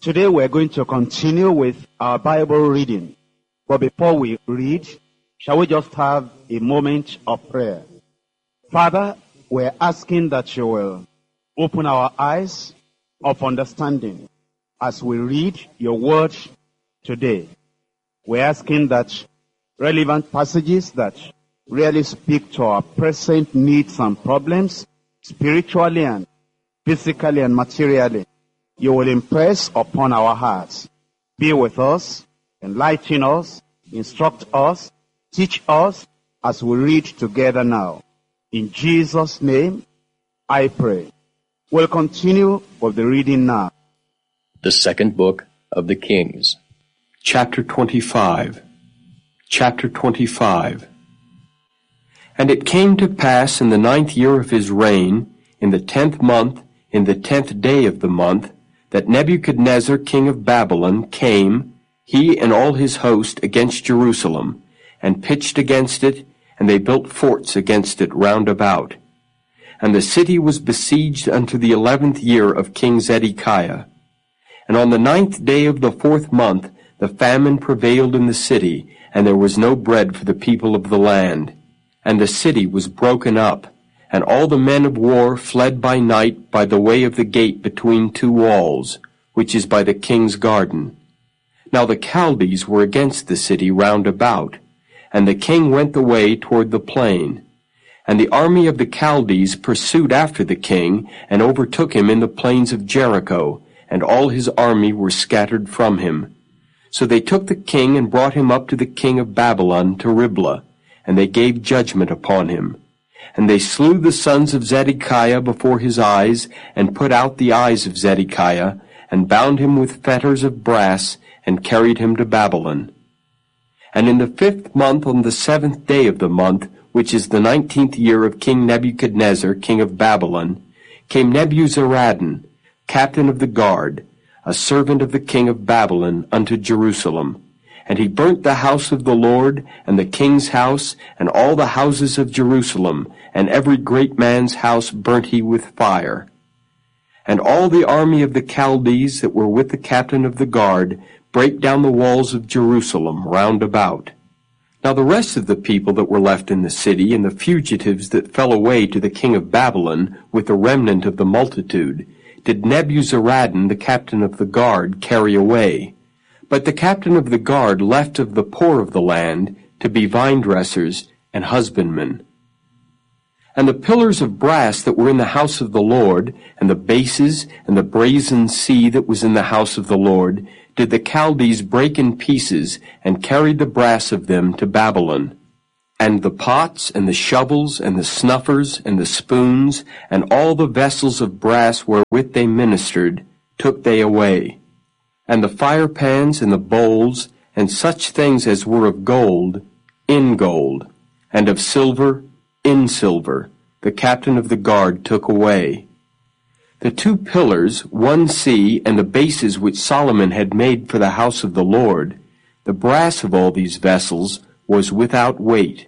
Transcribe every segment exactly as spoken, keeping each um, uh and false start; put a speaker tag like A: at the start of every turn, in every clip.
A: Today we're going to continue with our Bible reading. But before we read, shall we just have a moment of prayer? Father, we're asking that you will open our eyes of understanding as we read your word today. We're asking that relevant passages that really speak to our present needs and problems, spiritually and physically and materially, you will impress upon our hearts. Be with us, enlighten us, instruct us, teach us as we read together now. In Jesus' name, I pray. We'll continue with the reading now.
B: The second book of the Kings.
C: Chapter twenty-five. Chapter twenty-five. And it came to pass in the ninth year of his reign, in the tenth month, in the tenth day of the month, that Nebuchadnezzar king of Babylon came, he and all his host, against Jerusalem, and pitched against it, and they built forts against it round about. And the city was besieged unto the eleventh year of King Zedekiah. And on the ninth day of the fourth month the famine prevailed in the city, and there was no bread for the people of the land. And the city was broken up, and all the men of war fled by night by the way of the gate between two walls, which is by the king's garden. Now the Chaldees were against the city round about, and the king went the way toward the plain. And the army of the Chaldees pursued after the king, and overtook him in the plains of Jericho, and all his army were scattered from him. So they took the king and brought him up to the king of Babylon to Riblah, and they gave judgment upon him. And they slew the sons of Zedekiah before his eyes, and put out the eyes of Zedekiah, and bound him with fetters of brass, and carried him to Babylon. And in the fifth month, on the seventh day of the month, which is the nineteenth year of King Nebuchadnezzar, king of Babylon, came Nebuzaradan, captain of the guard, a servant of the king of Babylon, unto Jerusalem. And he burnt the house of the Lord, and the king's house, and all the houses of Jerusalem, and every great man's house burnt he with fire. And all the army of the Chaldees that were with the captain of the guard brake down the walls of Jerusalem round about. Now the rest of the people that were left in the city, and the fugitives that fell away to the king of Babylon, with the remnant of the multitude, did Nebuzaradan, the captain of the guard, carry away. But the captain of the guard left of the poor of the land to be vine-dressers and husbandmen. And the pillars of brass that were in the house of the Lord, and the bases, and the brazen sea that was in the house of the Lord, did the Chaldees break in pieces, and carried the brass of them to Babylon. And the pots, and the shovels, and the snuffers, and the spoons, and all the vessels of brass wherewith they ministered, took they away. And the firepans, and the bowls, and such things as were of gold, in gold, and of silver, in silver, the captain of the guard took away. The two pillars, one sea, and the bases which Solomon had made for the house of the Lord, the brass of all these vessels was without weight.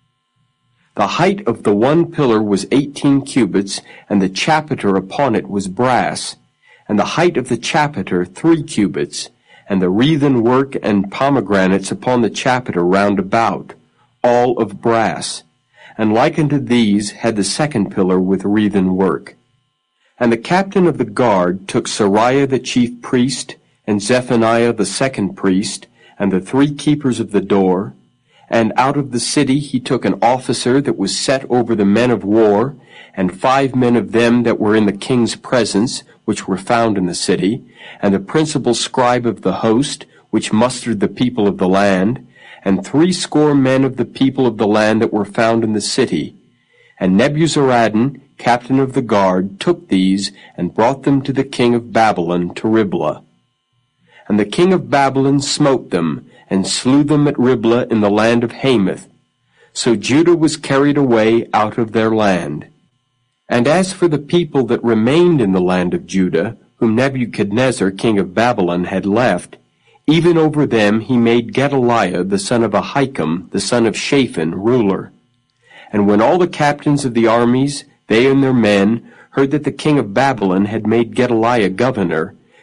C: The height of the one pillar was eighteen cubits, and the chapiter upon it was brass, and the height of the chapiter three cubits, and the wreathen work and pomegranates upon the chapiter round about, all of brass. And like unto these had the second pillar with wreathen work. And the captain of the guard took Sariah the chief priest, and Zephaniah the second priest, and the three keepers of the door. And out of the city he took an officer that was set over the men of war, and five men of them that were in the king's presence, which were found in the city, and the principal scribe of the host, which mustered the people of the land, and threescore men of the people of the land that were found in the city. And Nebuzaradan, captain of the guard, took these, and brought them to the king of Babylon to Riblah. And the king of Babylon smote them, and slew them at Riblah in the land of Hamath. So Judah was carried away out of their land. And as for the people that remained in the land of Judah, whom Nebuchadnezzar king of Babylon had left, even over them he made Gedaliah the son of Ahikam, the son of Shaphan, ruler. And when all the captains of the armies, they and their men, heard that the king of Babylon had made Gedaliah governor,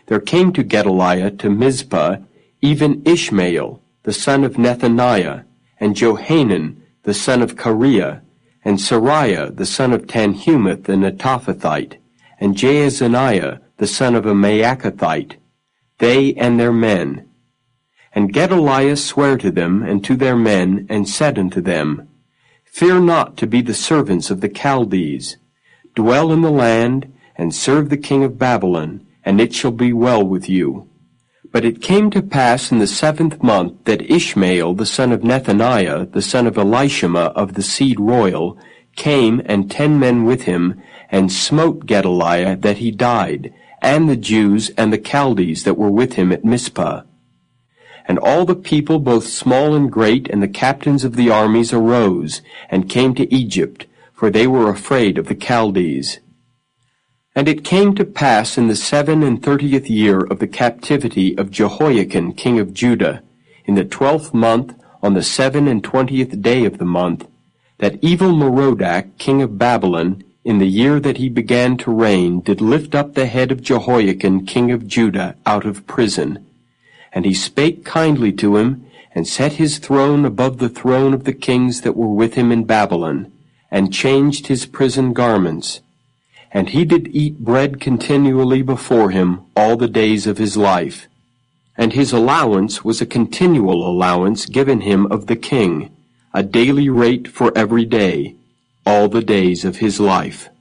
C: there came to Gedaliah to Mizpah even Ishmael, the son of Nethaniah, and Johanan, the son of Kareah, and Sariah, the son of Tanhumeth the Netophathite, and Jaazaniah, the son of a Maacathite, they and their men. And Gedaliah sware to them and to their men, and said unto them, Fear not to be the servants of the Chaldees. Dwell in the land, and serve the king of Babylon, and it shall be well with you. But it came to pass in the seventh month that Ishmael the son of Nethaniah, the son of Elishama of the seed royal, came, and ten men with him, and smote Gedaliah that he died, and the Jews and the Chaldees that were with him at Mizpah. And all the people, both small and great, and the captains of the armies arose, and came to Egypt, for they were afraid of the Chaldees. And it came to pass in the seven and thirtieth year of the captivity of Jehoiakim king of Judah, in the twelfth month, on the seven and twentieth day of the month, that Evil-Merodach king of Babylon, in the year that he began to reign, did lift up the head of Jehoiakim king of Judah out of prison. And he spake kindly to him, and set his throne above the throne of the kings that were with him in Babylon, and changed his prison garments. And he did eat bread continually before him all the days of his life. And his allowance was a continual allowance given him of the king, a daily rate for every day, all the days of his life.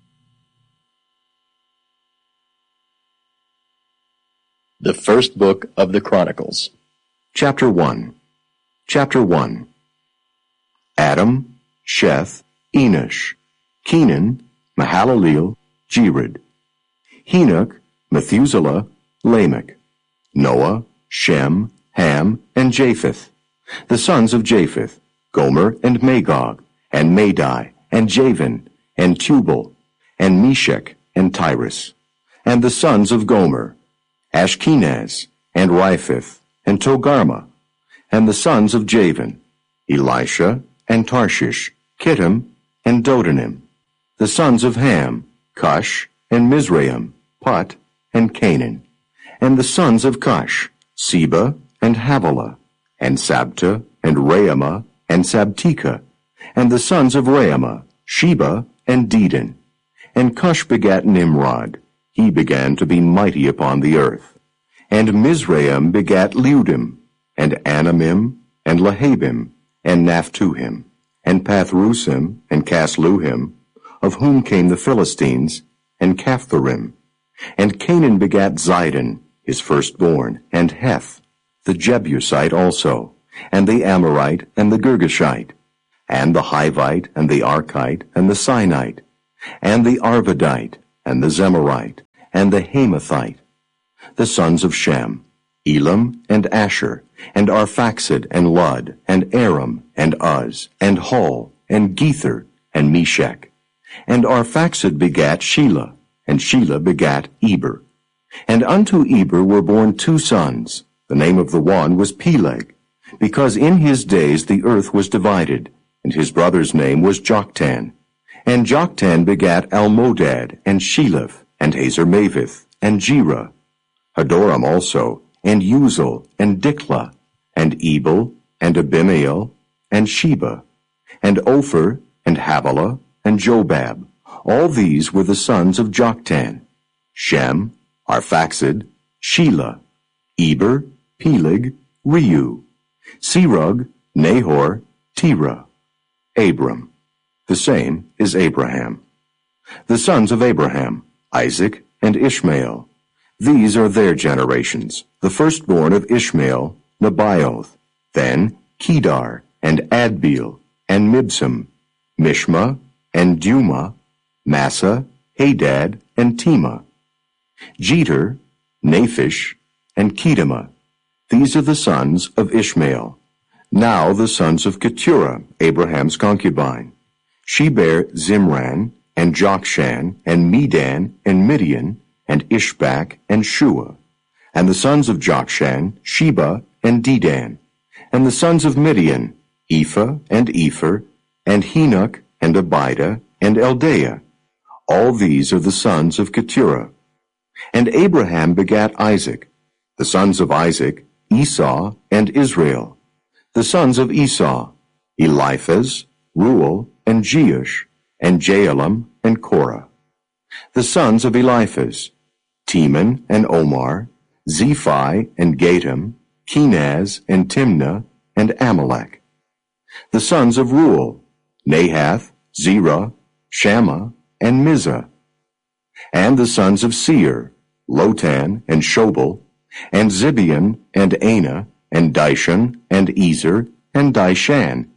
B: The first book of the Chronicles.
D: Chapter one. Chapter one. Adam, Sheth, Enosh, Kenan, Mahalaleel, Jered, Henoch, Methuselah, Lamech, Noah, Shem, Ham, and Japheth, the sons of Japheth, Gomer, and Magog, and Madai, and Javan, and Tubal, and Meshech, and Tyrus, and the sons of Gomer, Ashkenaz, and Riphath, and Togarmah, and the sons of Javan, Elisha, and Tarshish, Kittim, and Dodanim, the sons of Ham, Cush, and Mizraim, Put, and Canaan, and the sons of Cush, Seba, and Havilah, and Sabta, and Raamah, and Sabteka, and the sons of Raamah, Sheba, and Dedan. And Cush begat Nimrod. He began to be mighty upon the earth. And Mizraim begat Ludim, and Anamim, and Lahabim, and Naphtuhim, and Pathrusim, and Casluhim, of whom came the Philistines, and Caphthorim. And Canaan begat Zidon, his firstborn, and Heth, the Jebusite also, and the Amorite, and the Girgashite, and the Hivite, and the Archite, and the Sinite, and the Arvadite, and the Zemarite, and the Hamathite, the sons of Shem, Elam, and Asher, and Arphaxad, and Lud, and Aram, and Uz, and Hul, and Gether, and Meshech. And Arphaxad begat Shelah, and Shelah begat Eber. And unto Eber were born two sons. The name of the one was Peleg, because in his days the earth was divided, and his brother's name was Joktan. And Joktan begat Almodad, and Sheleph, and Hazarmaveth, and Jerah, Hadoram also, and Uzal, and Diklah, and Ebal, and Abimael, and Sheba, and Ophir, and Havilah, and Jobab. All these were the sons of Joktan: Shem, Arphaxad, Shelah, Eber, Peleg, Reu, Serug, Nahor, Terah, Abram. The same is Abraham. The sons of Abraham: Isaac and Ishmael. These are their generations. The firstborn of Ishmael, Nebaioth, then Kedar, and Adbeel, and Mibsam, Mishma, and Dumah, Massa, Hadad, and Tema, Jeter, Naphish, and Kedemah. These are the sons of Ishmael. Now the sons of Keturah, Abraham's concubine. She bare Zimran, and Jokshan, and Medan, and Midian, and Ishbak, and Shua. And the sons of Jokshan, Sheba, and Dedan. And the sons of Midian, Ephah, and Epher, and Henoch, and Abida, and Eldaah. All these are the sons of Keturah. And Abraham begat Isaac. The sons of Isaac, Esau and Israel. The sons of Esau, Eliphaz, Reuel, and Jeush, and Jaalam, and Korah. The sons of Eliphaz, Teman and Omar, Zephi and Gatam, Kenaz and Timnah, and Amalek. The sons of Reuel, Nahath, Zerah, Shammah, and Mizah. And the sons of Seir, Lotan and Shobal, and Zibeon and Anah, and Dishon, and Ezer, and Dishan.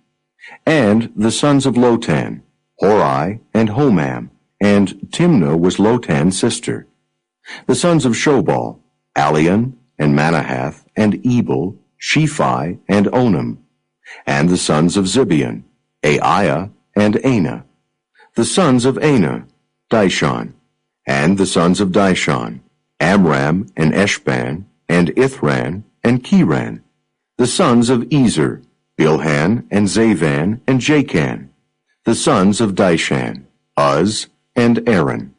D: And the sons of Lotan, Hori and Homam, and Timnah was Lotan's sister. The sons of Shobal, Alian, and Manahath, and Ebal, Shephi, and Onam. And the sons of Zibeon, Aiah, and Anah. The sons of Anah, Dishon. And the sons of Dishon, Amram, and Eshban, and Ithran, and Kiran. The sons of Ezer, Bilhan, and Zavan, and Jachan. The sons of Dishan, Uz, and Aaron.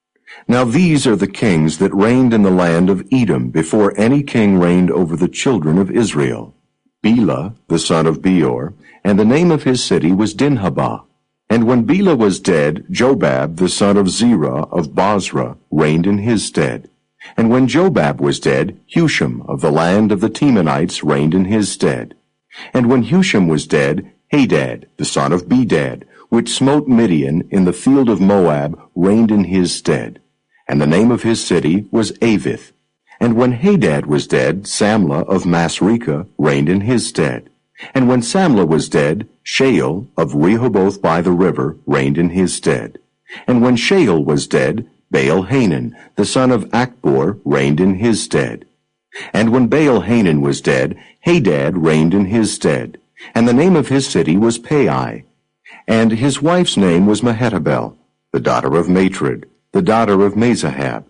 D: Now these are the kings that reigned in the land of Edom before any king reigned over the children of Israel. Bela, the son of Beor, and the name of his city was Dinhabah. And when Bela was dead, Jobab, the son of Zerah of Bozrah, reigned in his stead. And when Jobab was dead, Husham of the land of the Temanites reigned in his stead. And when Husham was dead, Hadad, the son of Bedad, which smote Midian in the field of Moab, reigned in his stead. And the name of his city was Avith. And when Hadad was dead, Samlah of Masrekah reigned in his stead. And when Samlah was dead, Shael of Rehoboth by the river reigned in his stead. And when Shael was dead, Baal-Hanan, the son of Achbor, reigned in his stead. And when Baal-Hanan was dead, Hadad reigned in his stead. And the name of his city was Pai. And his wife's name was Mehetabel, the daughter of Matred, the daughter of Mezahab.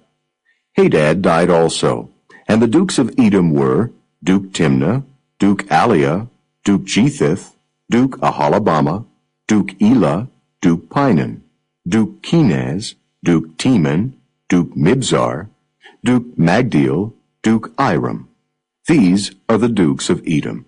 D: Hadad died also. And the dukes of Edom were Duke Timnah, Duke Aliah, Duke Jetheth, Duke Aholabama, Duke Elah, Duke Pinon, Duke Kenaz, Duke Teman, Duke Mibzar, Duke Magdiel, Duke Iram. These are the dukes of Edom.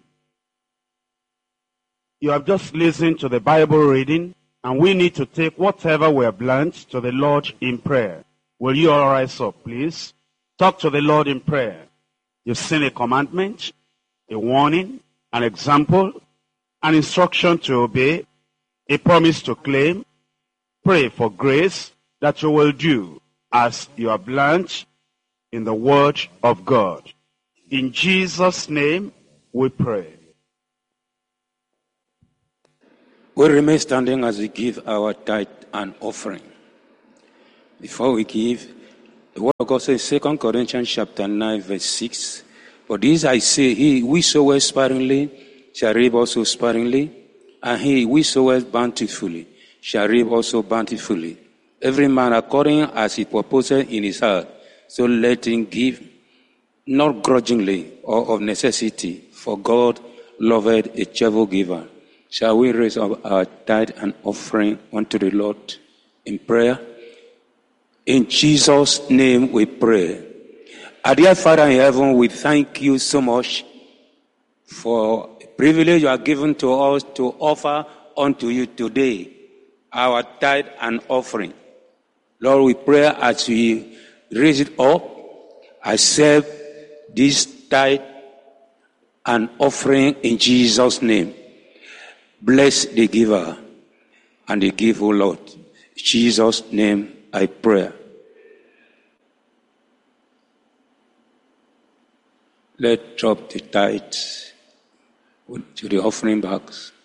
A: You have just listened to the Bible reading, and we need to take whatever we have learned to the Lord in prayer. Will you all rise up, please? Talk to the Lord in prayer. You've seen a commandment, a warning, an example, an instruction to obey, a promise to claim. Pray for grace that you will do as you have learned in the Word of God. In Jesus' name we pray.
E: We remain standing as we give our tithe and offering. Before we give, the Word of God says, Second Corinthians chapter nine, verse six, For this I say, he who soweth sparingly shall reap also sparingly, and he who soweth bountifully shall reap also bountifully. Every man according as he purposeth in his heart, so let him give, not grudgingly or of necessity, for God loveth a cheerful giver. Shall we raise up our tithe and offering unto the Lord in prayer? In Jesus' name we pray. Our dear Father in heaven, we thank you so much for the privilege you are given to us to offer unto you today our tithe and offering. Lord, we pray as we raise it up, accept this tithe and offering in Jesus' name. Bless the giver and the giver, O Lord. In Jesus' name I pray. Let's drop the tithes to the offering bags.